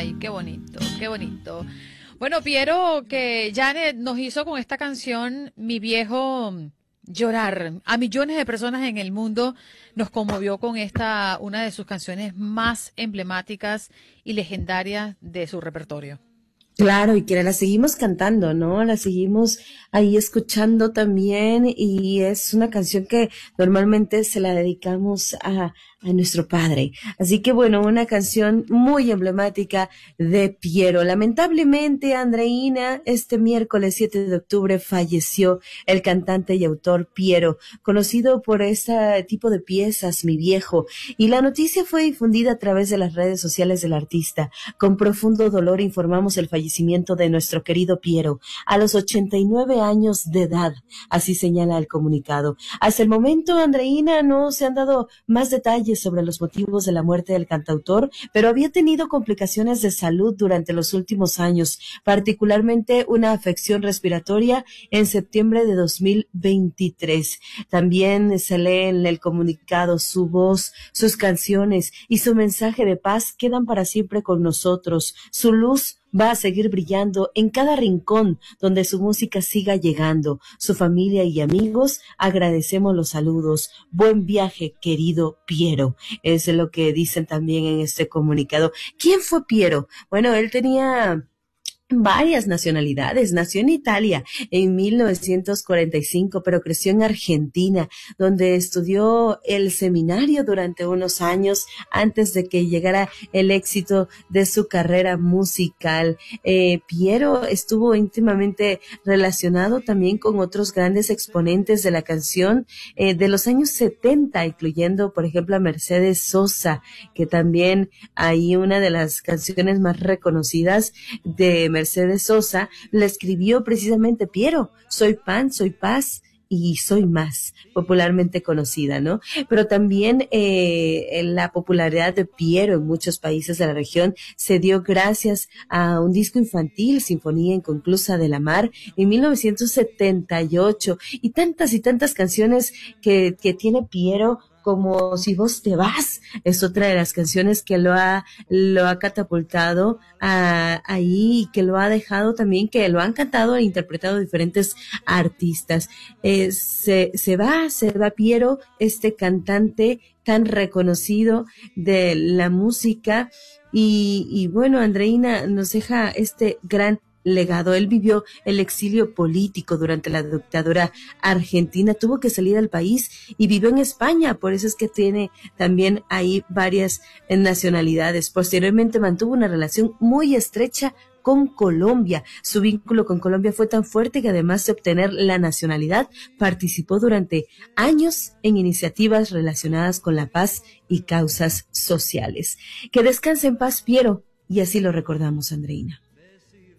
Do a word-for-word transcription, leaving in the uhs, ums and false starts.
Ay, qué bonito, qué bonito. Bueno, Piero, que Janet nos hizo con esta canción, Mi Viejo, llorar. A millones de personas en el mundo nos conmovió con esta, una de sus canciones más emblemáticas y legendarias de su repertorio. Claro, y que la seguimos cantando, ¿no? La seguimos ahí escuchando también y es una canción que normalmente se la dedicamos a, a nuestro padre. Así que bueno, una canción muy emblemática de Piero. Lamentablemente, Andreina, este miércoles siete de octubre falleció el cantante y autor Piero, conocido por este tipo de piezas, Mi Viejo, y la noticia fue difundida a través de las redes sociales del artista. Con profundo dolor informamos el fallecimiento de nuestro querido Piero a los ochenta y nueve años de edad, así señala el comunicado. Hasta el momento, Andreina, no se han dado más detalles sobre los motivos de la muerte del cantautor, pero había tenido complicaciones de salud durante los últimos años, particularmente una afección respiratoria en septiembre de dos mil veintitrés. También se lee en el comunicado: su voz, sus canciones y su mensaje de paz quedan para siempre con nosotros. Su luz va a seguir brillando en cada rincón donde su música siga llegando. Su familia y amigos, agradecemos los saludos. Buen viaje, querido Piero. Es lo que dicen también en este comunicado. ¿Quién fue Piero? Bueno, él tenía varias nacionalidades. Nació en Italia en mil novecientos cuarenta y cinco, pero creció en Argentina, donde estudió el seminario durante unos años antes de que llegara el éxito de su carrera musical. Eh, Piero estuvo íntimamente relacionado también con otros grandes exponentes de la canción eh, de los años setenta, incluyendo, por ejemplo, a Mercedes Sosa, que también hay una de las canciones más reconocidas de Mercedes Mercedes Sosa la escribió precisamente Piero. Soy pan, soy paz y soy más, popularmente conocida, ¿no? Pero también eh, la popularidad de Piero en muchos países de la región se dio gracias a un disco infantil, Sinfonía Inconclusa de la Mar, en mil novecientos setenta y ocho, y tantas y tantas canciones que, que tiene Piero, como Si vos te vas, es otra de las canciones que lo ha, lo ha catapultado a, ahí, y que lo ha dejado también, que lo han cantado e interpretado diferentes artistas. Eh, se, se va, se va Piero, este cantante tan reconocido de la música, y, y bueno, Andreina nos deja este gran legado. Él vivió el exilio político durante la dictadura argentina, tuvo que salir al país y vivió en España, por eso es que tiene también ahí varias nacionalidades. Posteriormente mantuvo una relación muy estrecha con Colombia. Su vínculo con Colombia fue tan fuerte que además de obtener la nacionalidad, participó durante años en iniciativas relacionadas con la paz y causas sociales. Que descanse en paz, Piero, y así lo recordamos, Andreina.